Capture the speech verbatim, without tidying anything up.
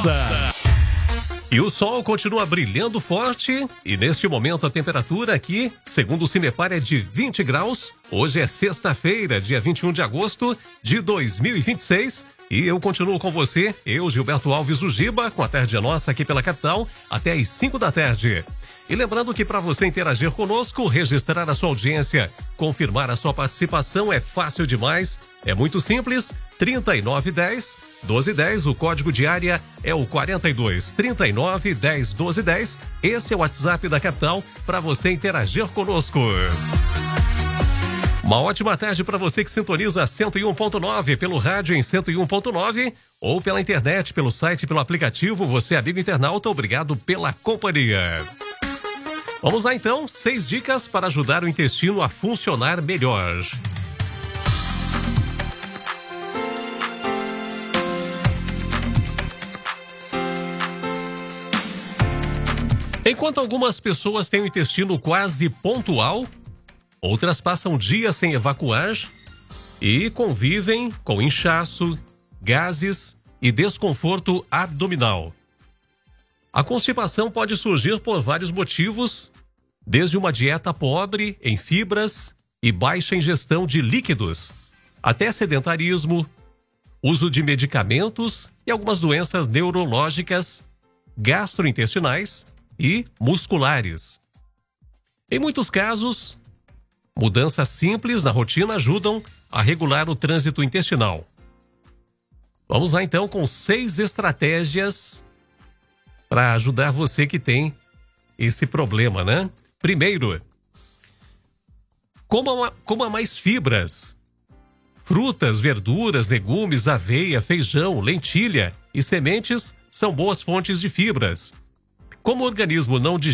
nossa. E o sol continua brilhando forte e neste momento a temperatura aqui, segundo o Cimepar, é de vinte graus. Hoje é sexta-feira, dia vinte e um de agosto de dois mil e vinte e seis. E eu continuo com você, eu, Gilberto Alves, o Giba, com a Tarde Nossa aqui pela capital, até às cinco da tarde. E lembrando que para você interagir conosco, registrar a sua audiência, confirmar a sua participação é fácil demais, é muito simples, trinta e nove dez, doze dez, o código de área é o quarenta e dois, trinta e nove dez, doze dez, esse é o WhatsApp da capital para você interagir conosco. Uma ótima tarde para você que sintoniza cento e um ponto nove pelo rádio em cento e um ponto nove ou pela internet, pelo site, pelo aplicativo. Você, amigo internauta, obrigado pela companhia. Vamos lá então, seis dicas para ajudar o intestino a funcionar melhor. Enquanto algumas pessoas têm o intestino quase pontual, outras passam dias sem evacuar e convivem com inchaço, gases e desconforto abdominal. A constipação pode surgir por vários motivos, desde uma dieta pobre em fibras e baixa ingestão de líquidos, até sedentarismo, uso de medicamentos e algumas doenças neurológicas, gastrointestinais e musculares. Em muitos casos, mudanças simples na rotina ajudam a regular o trânsito intestinal. Vamos lá então com seis estratégias para ajudar você que tem esse problema, né? Primeiro, coma, coma mais fibras. Frutas, verduras, legumes, aveia, feijão, lentilha e sementes são boas fontes de fibras. Como o organismo não digere